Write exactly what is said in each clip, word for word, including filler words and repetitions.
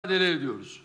mücadele ediyoruz.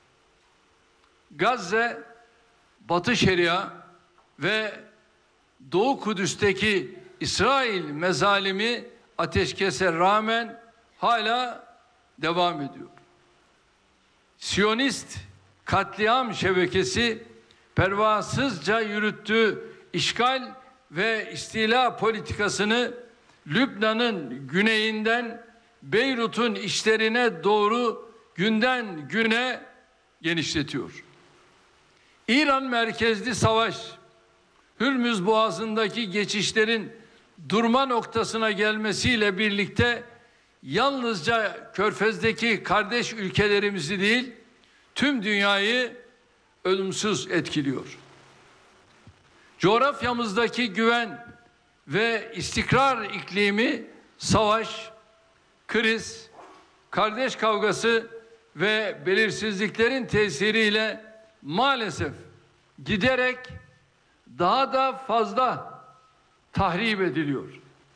Gazze, Batı Şeria ve Doğu Kudüs'teki İsrail mezalimi ateşkese rağmen hala devam ediyor. Siyonist katliam şebekesi pervasızca yürüttüğü işgal ve istila politikasını Lübnan'ın güneyinden Beyrut'un içlerine doğru günden güne genişletiyor. İran merkezli savaş, Hürmüz Boğazı'ndaki geçişlerin durma noktasına gelmesiyle birlikte yalnızca Körfez'deki kardeş ülkelerimizi değil, tüm dünyayı ölümsüz etkiliyor. Coğrafyamızdaki güven ve istikrar iklimi savaş, kriz, kardeş kavgası ve belirsizliklerin tesiriyle maalesef giderek daha da fazla tahrip ediliyor.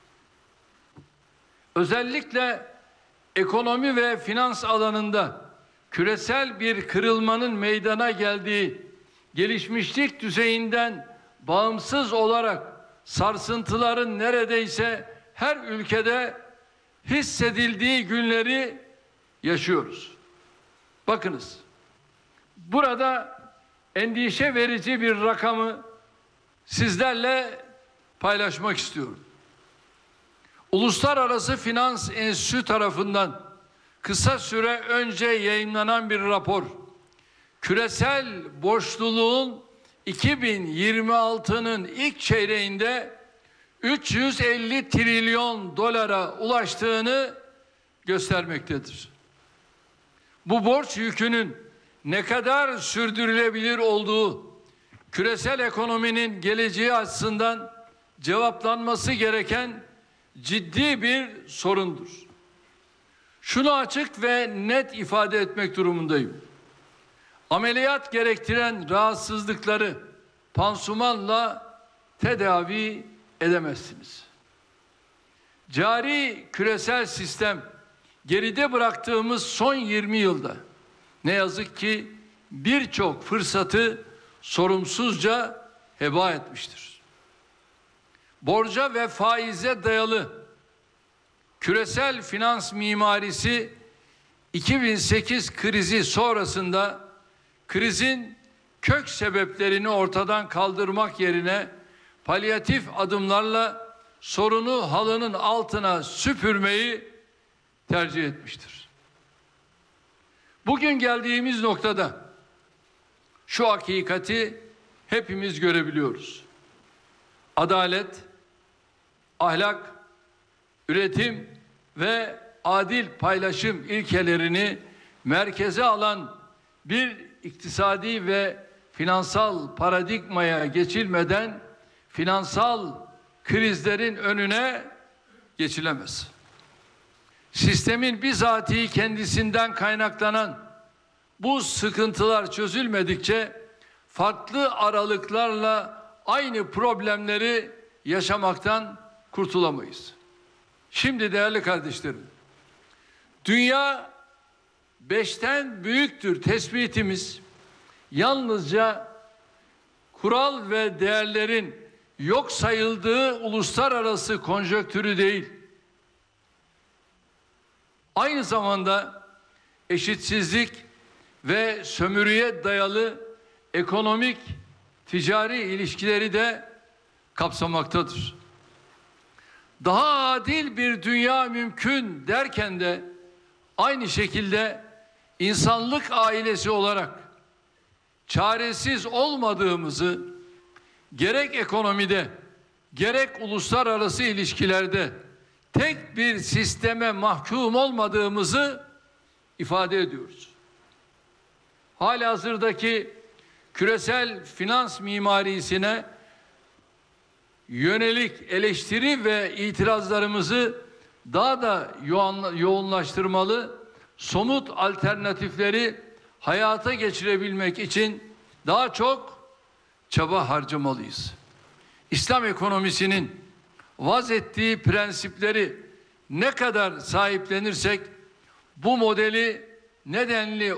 Özellikle ekonomi ve finans alanında küresel bir kırılmanın meydana geldiği, gelişmişlik düzeyinden bağımsız olarak sarsıntıların neredeyse her ülkede hissedildiği günleri yaşıyoruz. Bakınız, burada endişe verici bir rakamı sizlerle paylaşmak istiyorum. Uluslararası Finans Enstitüsü tarafından kısa süre önce yayınlanan bir rapor, küresel borçluluğun iki bin yirmi altının ilk çeyreğinde üç yüz elli trilyon dolara ulaştığını göstermektedir. Bu borç yükünün ne kadar sürdürülebilir olduğu, küresel ekonominin geleceği açısından cevaplanması gereken ciddi bir sorundur. Şunu açık ve net ifade etmek durumundayım. Ameliyat gerektiren rahatsızlıkları pansumanla tedavi edemezsiniz. Cari küresel sistem geride bıraktığımız son yirmi yılda ne yazık ki birçok fırsatı sorumsuzca heba etmiştir. Borca ve faize dayalı küresel finans mimarisi iki bin sekiz krizi sonrasında krizin kök sebeplerini ortadan kaldırmak yerine palyatif adımlarla sorunu halının altına süpürmeyi tercih etmiştir. Bugün geldiğimiz noktada şu hakikati hepimiz görebiliyoruz. Adalet, ahlak, üretim ve adil paylaşım ilkelerini merkeze alan bir iktisadi ve finansal paradigmaya geçilmeden finansal krizlerin önüne geçilemez. Sistemin bizatihi kendisinden kaynaklanan bu sıkıntılar çözülmedikçe farklı aralıklarla aynı problemleri yaşamaktan kurtulamayız. Şimdi değerli kardeşlerim, dünya beşten büyüktür tespitimiz yalnızca kural ve değerlerin yok sayıldığı uluslararası konjonktürü değil, aynı zamanda eşitsizlik ve sömürüye dayalı ekonomik, ticari ilişkileri de kapsamaktadır. Daha adil bir dünya mümkün derken de aynı şekilde insanlık ailesi olarak çaresiz olmadığımızı gerek ekonomide gerek uluslararası ilişkilerde tek bir sisteme mahkum olmadığımızı ifade ediyoruz. Halihazırdaki küresel finans mimarisine yönelik eleştiri ve itirazlarımızı daha da yoğunlaştırmalı, somut alternatifleri hayata geçirebilmek için daha çok çaba harcamalıyız. İslam ekonomisinin vaz ettiği prensipleri ne kadar sahiplenirsek bu modeli nedenli